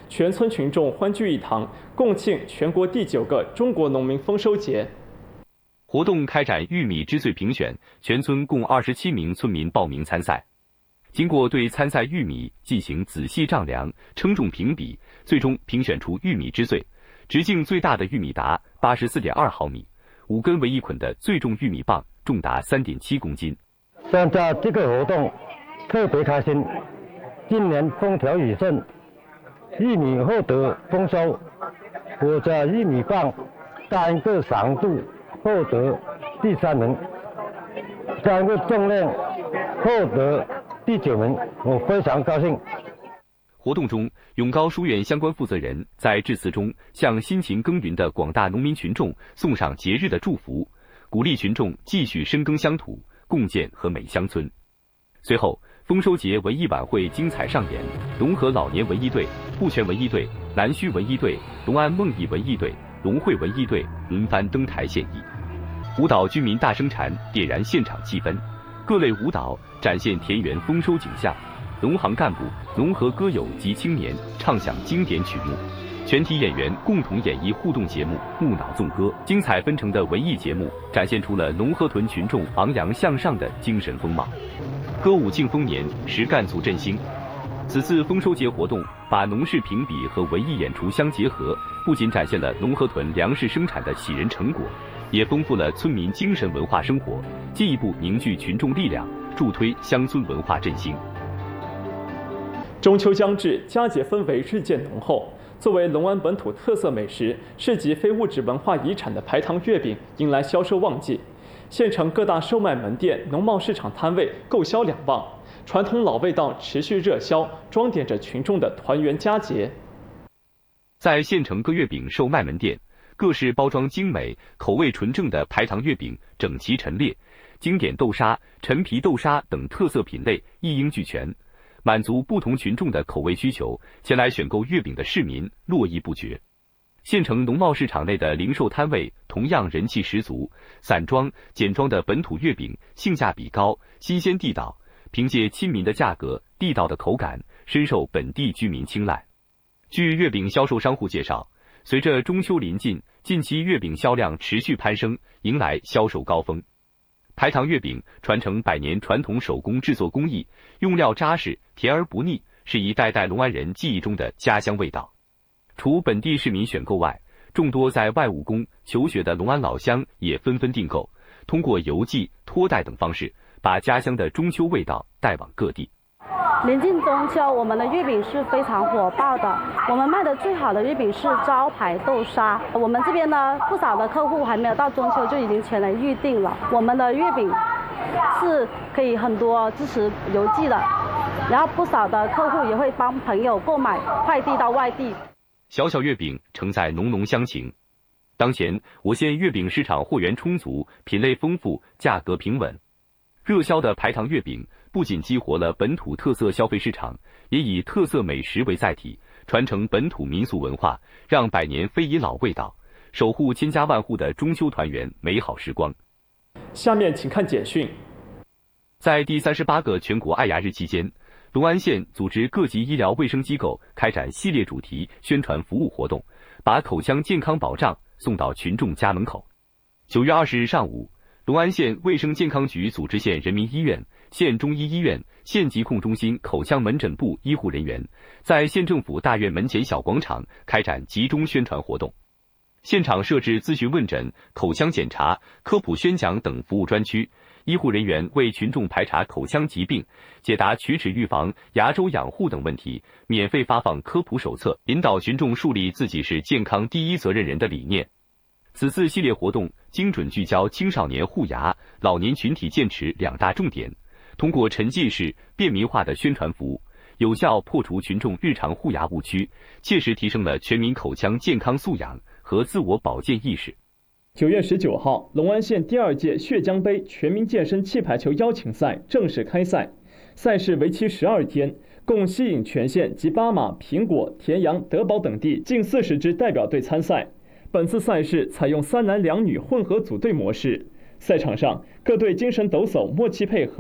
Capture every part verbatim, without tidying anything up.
全村群众欢聚一堂，共庆全国第九个中国农民丰收节。 活动开展玉米之最评选，全村共二十七名村民报名参赛。经过对参赛玉米进行仔细丈量、称重评比，最终评选出玉米之最。直径最大的玉米达八十四点二毫米，五根为一捆的最重玉米棒重达三点七公斤。 参加这个活动特别开心，今年风调雨顺，玉米获得丰收。我家玉米棒单个长度获得第三名，单个重量获得第九名，我非常高兴。 活动中，永高书院相关负责人在致辞中向辛勤耕耘的广大农民群众送上节日的祝福，鼓励群众继续深耕乡土，共建和美乡村。随后，丰收节文艺晚会精彩上演，龙河老年文艺队、步泉文艺队、南圩文艺队、龙安梦艺文艺队、龙汇文艺队轮番登台献艺，舞蹈居民大声蝉点燃现场气氛，各类舞蹈展现田园丰收景象。农行干部、农合歌友及青年唱响经典曲目，全体演员共同演绎互动节目《木脑纵歌》，精彩纷呈的文艺节目展现出了农河屯群众昂扬向上的精神风貌。歌舞庆丰年，实干促振兴。此次丰收节活动把农事评比和文艺演出相结合，不仅展现了农河屯粮食生产的喜人成果，也丰富了村民精神文化生活，进一步凝聚群众力量，助推乡村文化振兴。 中秋将至，佳节氛围日渐浓厚。作为龙湾本土特色美食，市级非物质文化遗产的排糖月饼迎来销售旺季。县城各大售卖门店、农贸市场摊位购销两旺，传统老味道持续热销，装点着群众的团圆佳节。 在县城各月饼售卖门店，各式包装精美、口味纯正的排糖月饼整齐陈列，经典豆沙、陈皮豆沙等特色品类一应俱全。满足不同群众的口味需求，前来选购月饼的市民络绎不绝。县城农贸市场内的零售摊位同样人气十足，散装、简装的本土月饼性价比高、新鲜地道，凭借亲民的价格、地道的口感，深受本地居民青睐。据月饼销售商户介绍，随着中秋临近，近期月饼销量持续攀升，迎来销售高峰。排糖月饼传承百年传统手工制作工艺，用料扎实，甜而不腻，是一代代龙安人记忆中的家乡味道。除本地市民选购外，众多在外务工求学的龙安老乡也纷纷订购，通过邮寄、托带等方式，把家乡的中秋味道带往各地。 临近中秋，我们的月饼是非常火爆的。我们卖的最好的月饼是招牌豆沙。我们这边呢，不少的客户还没有到中秋就已经全来预定了。我们的月饼是可以很多支持邮寄的，然后不少的客户也会帮朋友购买快递到外地。 小小月饼承载浓浓乡情。当前，我县月饼市场货源充足，品类丰富，价格平稳。热销的排糖月饼不仅激活了本土特色消费市场，也以特色美食为载体，传承本土民俗文化，让百年非遗老味道，守护千家万户的中秋团圆美好时光。 下面请看简讯。 在第三十八个全国爱牙日期间，龙安县组织各级医疗卫生机构开展系列主题宣传服务活动，把口腔健康保障送到群众家门口。九月二十日上午，龙安县卫生健康局组织县人民医院、县中医医院、县疾控中心口腔门诊部医护人员在县政府大院门前小广场开展集中宣传活动。现场设置咨询问诊、口腔检查、科普宣讲等服务专区，医护人员为群众排查口腔疾病，解答龋齿预防、牙周养护等问题，免费发放科普手册，引导群众树立自己是健康第一责任人的理念。此次系列活动精准聚焦青少年护牙、老年群体健齿两大重点，通过沉浸式、便民化的宣传服务，有效破除群众日常护牙误区，切实提升了全民口腔健康素养和自我保健意识。 九月十九号，龙安县第二届血浆杯全民健身气排球邀请赛正式开赛，赛事为期十二天，共吸引全县及巴马、苹果、田阳、德保等地近四十支代表队参赛。本次赛事采用三男两女混合组队模式，赛场上各队精神抖擞，默契配合，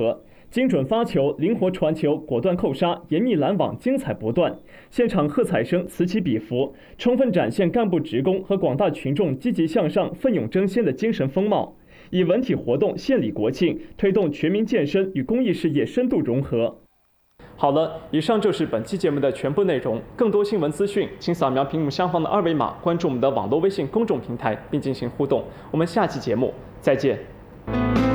精准发球、灵活传球、果断扣杀、严密拦网，精彩不断。现场喝彩声此起彼伏，充分展现干部职工和广大群众积极向上、奋勇争先的精神风貌。以文体活动献礼国庆，推动全民健身与公益事业深度融合。好了，以上就是本期节目的全部内容。更多新闻资讯，请扫描屏幕下方的二维码，关注我们的网络微信公众平台，并进行互动。我们下期节目再见。